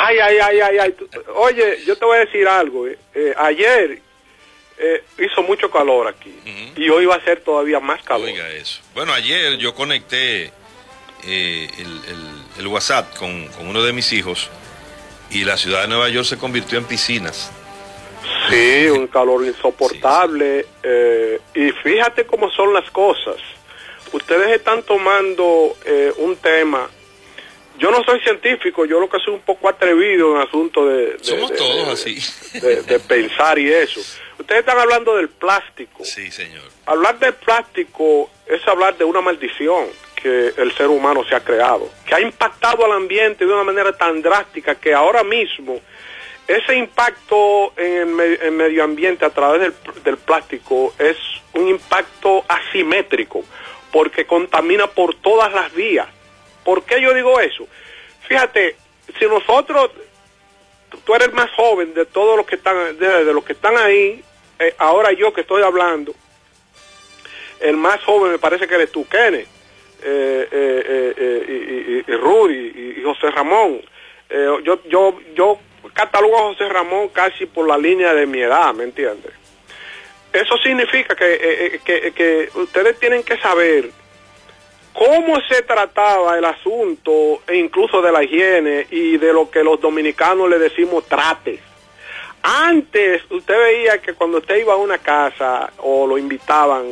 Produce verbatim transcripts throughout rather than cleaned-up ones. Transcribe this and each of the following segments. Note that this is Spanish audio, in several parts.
Ay, ay, ay, ay, ay. Tú, oye, yo te voy a decir algo. Eh. Eh, ayer eh, hizo mucho calor aquí. Uh-huh. Y hoy va a ser todavía más calor. Oiga eso. Bueno, ayer yo conecté eh, el, el, el WhatsApp con, con uno de mis hijos y la ciudad de Nueva York se convirtió en piscinas. Sí, un calor insoportable. Sí, sí. Eh, y fíjate cómo son las cosas. Ustedes están tomando eh, un tema. Yo no soy científico, yo lo que soy un poco atrevido en asunto de... de Somos de, todos de, así. De, de pensar y eso. Ustedes están hablando del plástico. Sí, señor. Hablar del plástico es hablar de una maldición que el ser humano se ha creado, que ha impactado al ambiente de una manera tan drástica que ahora mismo ese impacto en el me en medio ambiente a través del, del plástico es un impacto asimétrico, porque contamina por todas las vías. ¿Por qué yo digo eso? Fíjate, si nosotros, tú eres más joven de todos los que están, de, de los que están ahí, eh, ahora yo que estoy hablando, el más joven me parece que eres tú, Kenneth, eh, eh, eh, eh, y, y, y Rudy, y, y José Ramón. Eh, yo, yo, yo catalogo a José Ramón casi por la línea de mi edad, ¿me entiendes? Eso significa que, eh, que, que ustedes tienen que saber cómo se trataba el asunto, e incluso de la higiene y de lo que los dominicanos le decimos trates. Antes usted veía que cuando usted iba a una casa o lo invitaban,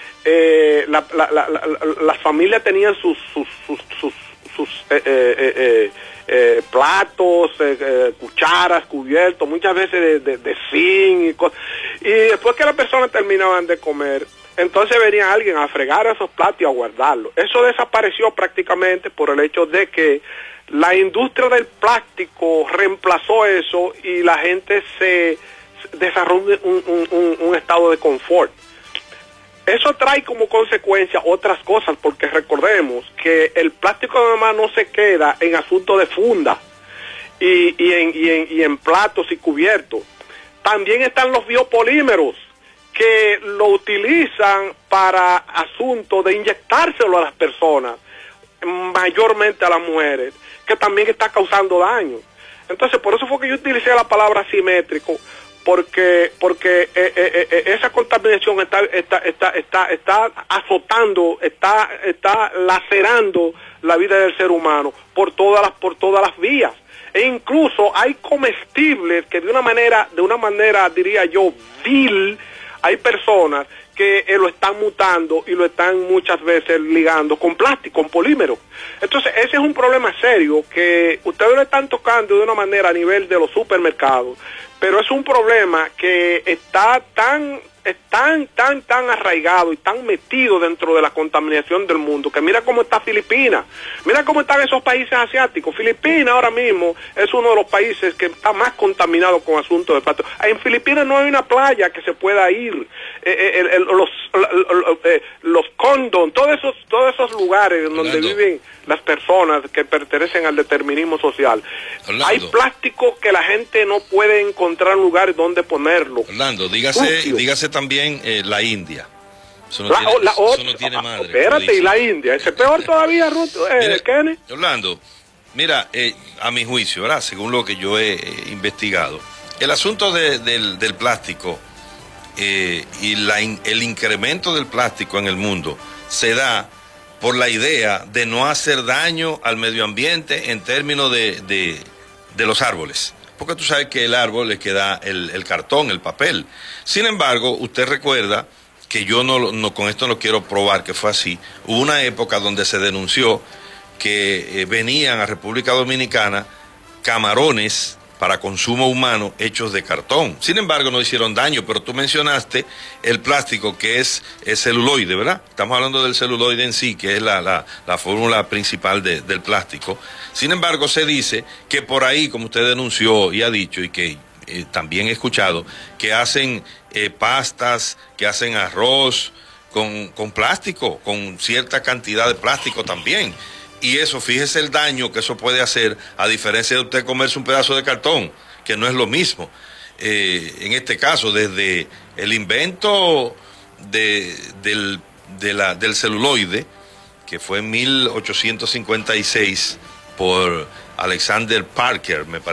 eh, la, la, la, la, las familias tenían sus sus sus, sus, sus eh, eh, eh, eh, platos, eh, eh, cucharas, cubiertos, muchas veces de, de, de zinc y cosas. Y después que las personas terminaban de comer, entonces venía alguien a fregar esos platos y a guardarlos. Eso desapareció prácticamente por el hecho de que la industria del plástico reemplazó eso y la gente se desarrolló un, un, un, un estado de confort. Eso trae como consecuencia otras cosas, porque recordemos que el plástico además no se queda en asuntos de funda y, y, en, y, en, y en platos y cubiertos. También están los biopolímeros, que lo utilizan para asuntos de inyectárselo a las personas, mayormente a las mujeres, que también está causando daño. Entonces, por eso fue que yo utilicé la palabra asimétrico, porque porque eh, eh, eh, esa contaminación está está está está está azotando, está está lacerando la vida del ser humano por todas las por todas las vías. E incluso hay comestibles que de una manera de una manera diría yo vil, hay personas que eh, lo están mutando y lo están muchas veces ligando con plástico, con polímero. Entonces, ese es un problema serio que ustedes lo están tocando de una manera a nivel de los supermercados, pero es un problema que está tan, es tan, tan, tan arraigado y tan metido dentro de la contaminación del mundo, que mira cómo está Filipinas, mira cómo están esos países asiáticos. Filipinas ahora mismo es uno de los países que está más contaminado con asuntos de plástico. En Filipinas no hay una playa que se pueda ir, eh, eh, eh, los, los, eh, los condom, todos esos, todos esos lugares donde Orlando, viven las personas que pertenecen al determinismo social. Orlando, hay plástico que la gente no puede encontrar lugares donde ponerlo. Orlando, dígase, dígase también eh, la India. Eso no, la, tiene, la, eso no tiene madre. Espérate, y la India, ese es peor todavía, Ruth, eh, mira, Kenny. Orlando, mira, eh, a mi juicio, ¿verdad? Según lo que yo he eh, investigado, el asunto de, del, del plástico eh, y la, el incremento del plástico en el mundo se da por la idea de no hacer daño al medio ambiente en términos de, de, de los árboles. Porque tú sabes que el árbol es que da el, el cartón, el papel. Sin embargo, usted recuerda que yo no, no con esto no quiero probar que fue así. Hubo una época donde se denunció que eh, venían a República Dominicana camarones para consumo humano hechos de cartón. Sin embargo, no hicieron daño, pero tú mencionaste el plástico que es, es celuloide, ¿verdad? Estamos hablando del celuloide en sí, que es la, la, la fórmula principal de, del plástico. Sin embargo, se dice que por ahí, como usted denunció y ha dicho, y que eh, también he escuchado, que hacen eh, pastas, que hacen arroz con, con plástico, con cierta cantidad de plástico también. Y eso, fíjese el daño que eso puede hacer, a diferencia de usted comerse un pedazo de cartón, que no es lo mismo. Eh, en este caso, desde el invento de, del, de la, del celuloide, que fue en mil ochocientos cincuenta y seis por Alexander Parker, me parece.